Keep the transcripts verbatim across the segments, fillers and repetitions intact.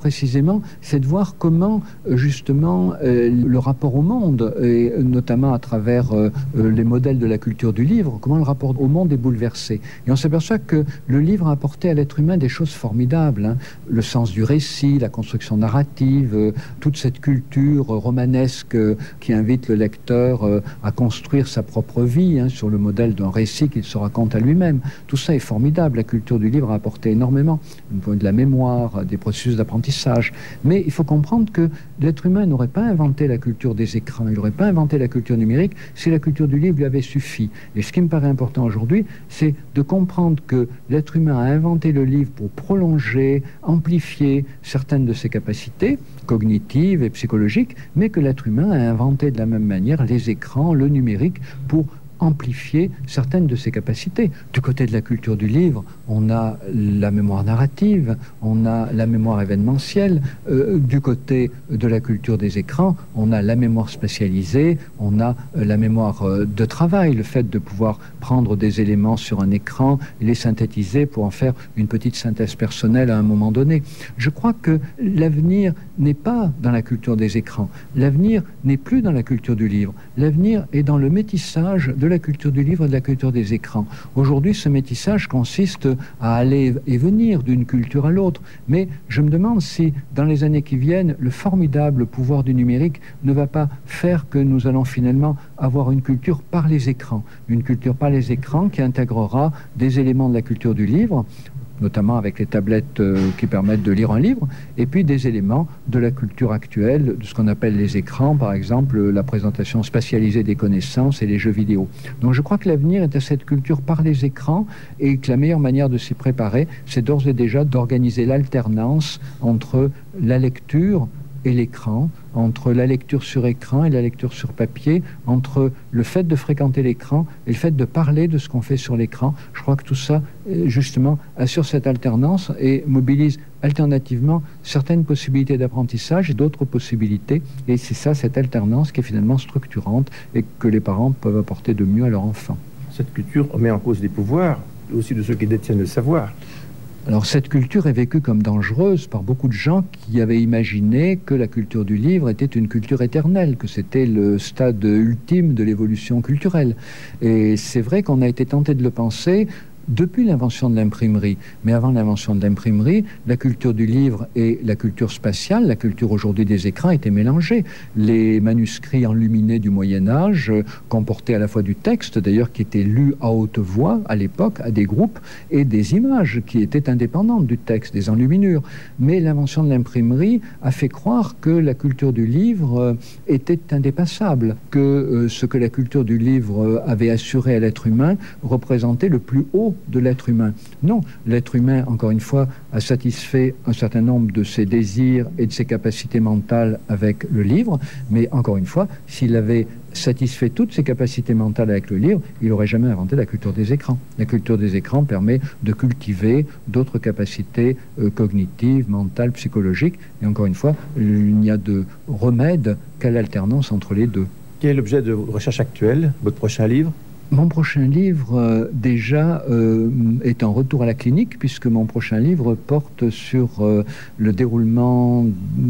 précisément, c'est de voir comment, justement, euh, le rapport au monde, et notamment à travers euh, les modèles de la culture du livre, comment le rapport au monde est bouleversé. Et on s'aperçoit que le livre a apporté à l'être humain des choses formidables, hein. Le sens du récit, la construction narrative, euh, toute cette culture romanesque euh, qui invite le lecteur euh, à construire sa propre vie, hein, sur le modèle d'un récit qu'il se raconte à lui-même. Tout ça est formidable. La culture du livre a apporté énormément, de la mémoire, des processus d'apprentissage. Mais il faut comprendre que l'être humain n'aurait pas inventé la culture des écrans, il n'aurait pas inventé la culture numérique si la culture du livre lui avait suffi. Et ce qui me paraît important aujourd'hui, c'est de comprendre que l'être humain a inventé le livre pour prolonger, amplifier certaines de ses capacités cognitives et psychologiques, mais que l'être humain a inventé de la même manière les écrans, le numérique, pour amplifier certaines de ses capacités. Du côté de la culture du livre, on a la mémoire narrative, on a la mémoire événementielle. Euh, du côté de la culture des écrans, on a la mémoire spatialisée, on a euh, la mémoire euh, de travail, le fait de pouvoir prendre des éléments sur un écran, les synthétiser pour en faire une petite synthèse personnelle à un moment donné. Je crois que l'avenir n'est pas dans la culture des écrans. L'avenir n'est plus dans la culture du livre. L'avenir est dans le métissage de la culture du livre et de la culture des écrans. Aujourd'hui, ce métissage consiste à aller et venir d'une culture à l'autre. Mais je me demande si, dans les années qui viennent, le formidable pouvoir du numérique ne va pas faire que nous allons finalement avoir une culture par les écrans. Une culture par les écrans qui intégrera des éléments de la culture du livre, notamment avec les tablettes euh, qui permettent de lire un livre, et puis des éléments de la culture actuelle, de ce qu'on appelle les écrans, par exemple la présentation spatialisée des connaissances et les jeux vidéo. Donc je crois que l'avenir est à cette culture par les écrans, et que la meilleure manière de s'y préparer, c'est d'ores et déjà d'organiser l'alternance entre la lecture et l'écran, entre la lecture sur écran et la lecture sur papier, entre le fait de fréquenter l'écran et le fait de parler de ce qu'on fait sur l'écran. Je crois que tout ça, justement, assure cette alternance et mobilise alternativement certaines possibilités d'apprentissage et d'autres possibilités. Et c'est ça, cette alternance, qui est finalement structurante et que les parents peuvent apporter de mieux à leur enfant. Cette culture met en cause les pouvoirs, aussi de ceux qui détiennent le savoir. Alors cette culture est vécue comme dangereuse par beaucoup de gens qui avaient imaginé que la culture du livre était une culture éternelle, que c'était le stade ultime de l'évolution culturelle. Et c'est vrai qu'on a été tenté de le penser depuis l'invention de l'imprimerie. Mais avant l'invention de l'imprimerie, la culture du livre et la culture spatiale, la culture aujourd'hui des écrans, étaient mélangées. Les manuscrits enluminés du Moyen-Âge euh, comportaient à la fois du texte, d'ailleurs, qui était lu à haute voix à l'époque, à des groupes, et des images qui étaient indépendantes du texte, des enluminures. Mais l'invention de l'imprimerie a fait croire que la culture du livre euh, était indépassable, que euh, ce que la culture du livre euh, avait assuré à l'être humain représentait le plus haut de l'être humain. Non, l'être humain, encore une fois, a satisfait un certain nombre de ses désirs et de ses capacités mentales avec le livre, mais encore une fois, s'il avait satisfait toutes ses capacités mentales avec le livre, il n'aurait jamais inventé la culture des écrans. La culture des écrans permet de cultiver d'autres capacités euh, cognitives, mentales, psychologiques, et encore une fois, il n'y a de remède qu'à l'alternance entre les deux. Quel est l'objet de votre recherche actuelle, votre prochain livre ? Mon prochain livre, euh, déjà, euh, est en retour à la clinique, puisque mon prochain livre porte sur euh, le déroulement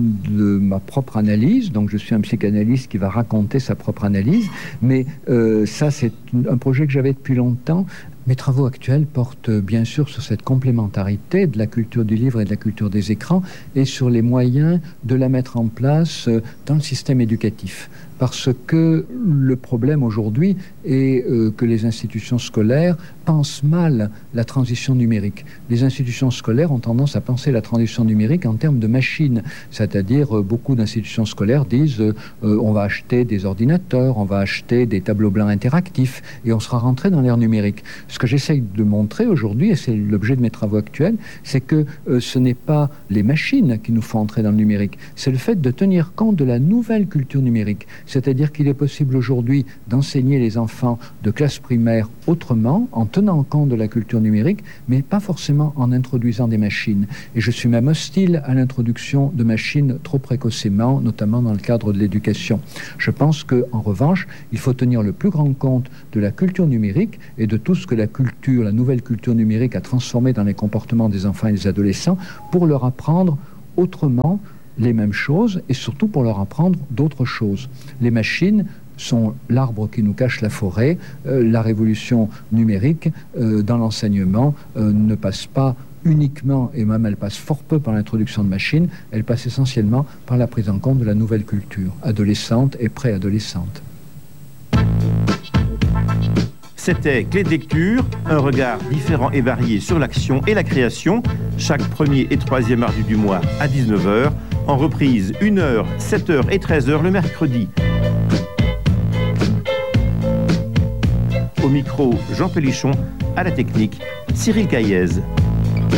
de ma propre analyse. Donc, je suis un psychanalyste qui va raconter sa propre analyse. Mais euh, ça, c'est un projet que j'avais depuis longtemps. Mes travaux actuels portent bien sûr sur cette complémentarité de la culture du livre et de la culture des écrans, et sur les moyens de la mettre en place dans le système éducatif. Parce que le problème aujourd'hui est euh, que les institutions scolaires pensent mal la transition numérique. Les institutions scolaires ont tendance à penser la transition numérique en termes de machines. C'est-à-dire, euh, beaucoup d'institutions scolaires disent euh, euh, on va acheter des ordinateurs, on va acheter des tableaux blancs interactifs, et on sera rentré dans l'ère numérique. Ce que j'essaye de montrer aujourd'hui, et c'est l'objet de mes travaux actuels, c'est que euh, ce n'est pas les machines qui nous font entrer dans le numérique, c'est le fait de tenir compte de la nouvelle culture numérique. C'est-à-dire qu'il est possible aujourd'hui d'enseigner les enfants de classe primaire autrement, en tenant compte de la culture numérique, mais pas forcément en introduisant des machines. Et je suis même hostile à l'introduction de machines trop précocement, notamment dans le cadre de l'éducation. Je pense qu'en revanche, il faut tenir le plus grand compte de la culture numérique et de tout ce que la culture, la nouvelle culture numérique a transformé dans les comportements des enfants et des adolescents, pour leur apprendre autrement les mêmes choses et surtout pour leur apprendre d'autres choses. Les machines sont l'arbre qui nous cache la forêt. Euh, la révolution numérique euh, dans l'enseignement euh, ne passe pas uniquement, et même elle passe fort peu par l'introduction de machines, elle passe essentiellement par la prise en compte de la nouvelle culture, adolescente et préadolescente. C'était Clé de lecture, un regard différent et varié sur l'action et la création, chaque premier et troisième mardi du mois à dix-neuf heures, en reprise une heure, sept heures et treize heures le mercredi. Au micro, Jean Pélichon, à la technique, Cyril Caillez.